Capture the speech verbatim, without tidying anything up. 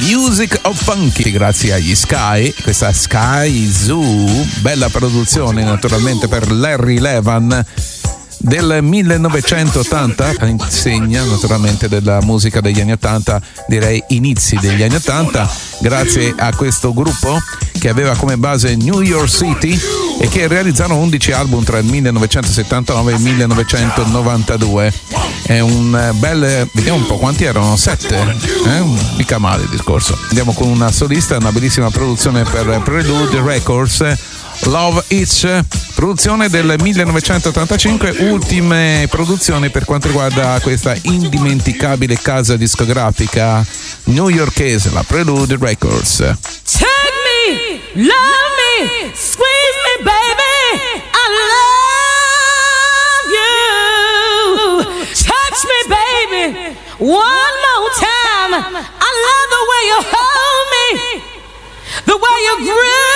Music of Funky, grazie agli Sky, questa Sky Zoo, bella produzione naturalmente per Larry Levan del millenovecentottanta, insegna naturalmente della musica degli anni ottanta, direi inizi degli anni ottanta, grazie a questo gruppo che aveva come base New York City e che realizzarono undici album tra il millenovecentosettantanove e il millenovecentonovantadue. È un bel, vediamo un po' quanti erano, sette, eh? Mica male il discorso. Andiamo con una solista, una bellissima produzione per Prelude Records, Love Itch, produzione del millenovecentottantacinque, ultime produzioni per quanto riguarda questa indimenticabile casa discografica newyorkese, la Prelude Records. Take me, love me, squeeze me baby, I love you. Touch me baby, one more time, I love the way you hold me, the way you grip